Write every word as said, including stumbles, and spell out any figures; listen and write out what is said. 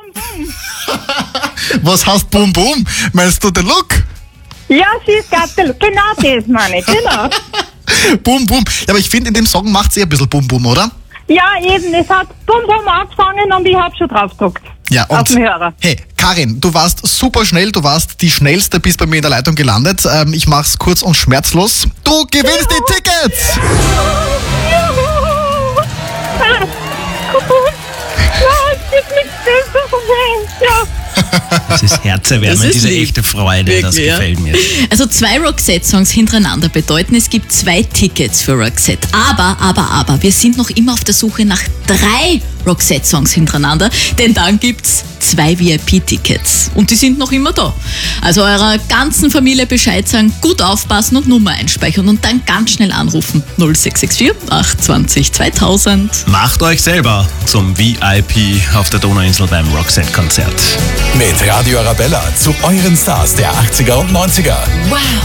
bum. Was heißt Bum Bum? Meinst du den Look? Ja, she's got the look. Genau das meine ich, genau. Bum Bum. Ja, aber ich finde, in dem Song macht sie ein bisschen Bum Bum, oder? Ja, eben, es hat bum bum angefangen und ich hab schon drauf gedruckt. Ja, und Auf dem Hörer. hey, Karin, du warst super schnell, du warst die schnellste, bist bei mir in der Leitung gelandet. Ähm, ich mach's kurz und schmerzlos. Du gewinnst die Tickets! Juhu! Ah, cool. Ja, es gibt nichts Besseres. Ja. Das ist herzerwärmend, Das ist diese lieb. echte Freude, das Wirklich, ja. gefällt mir. Also zwei Roxette-Songs hintereinander bedeuten, es gibt zwei Tickets für Roxette. Aber, aber, aber, wir sind noch immer auf der Suche nach drei Roxette-Songs hintereinander, denn dann gibt's zwei V I P-Tickets. Und die sind noch immer da. Also eurer ganzen Familie Bescheid sagen, gut aufpassen und Nummer einspeichern und dann ganz schnell anrufen. null sechs sechs vier acht zwei null zweitausend. Macht euch selber zum V I P auf der Donauinsel beim Roxette-Konzert. Mit Radio Arabella zu euren Stars der achtziger und neunziger. Wow!